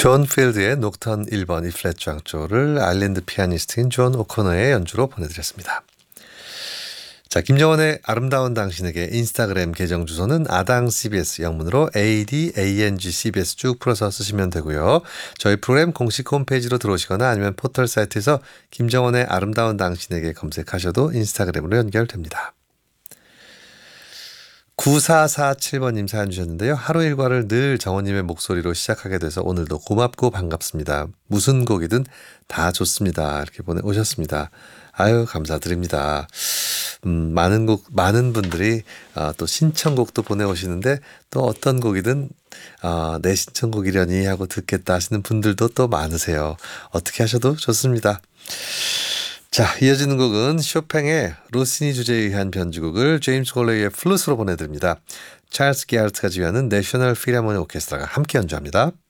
존 필드의 녹턴 1번 E플랫 장조를 아일랜드 피아니스트인 존 오코너의 연주로 보내드렸습니다. 자, 김정원의 아름다운 당신에게 인스타그램 계정 주소는 아당CBS 영문으로 ADANGCBS 쭉 풀어서 쓰시면 되고요. 저희 프로그램 공식 홈페이지로 들어오시거나 아니면 포털 사이트에서 김정원의 아름다운 당신에게 검색하셔도 인스타그램으로 연결됩니다. 9447번님 사연 주셨는데요. 하루 일과를 늘 정원님의 목소리로 시작하게 돼서 오늘도 고맙고 반갑습니다. 무슨 곡이든 다 좋습니다. 이렇게 보내오셨습니다. 아유, 감사드립니다. 많은 분들이 또 신청곡도 보내오시는데 또 어떤 곡이든 내 신청곡이려니 하고 듣겠다 하시는 분들도 또 많으세요. 어떻게 하셔도 좋습니다. 자, 이어지는 곡은 쇼팽의 로시니 주제에 의한 변주곡을 제임스 골레이의 플룻으로 보내드립니다. 찰스 게아르트가 지휘하는 내셔널 필하모니 오케스트라가 함께 연주합니다.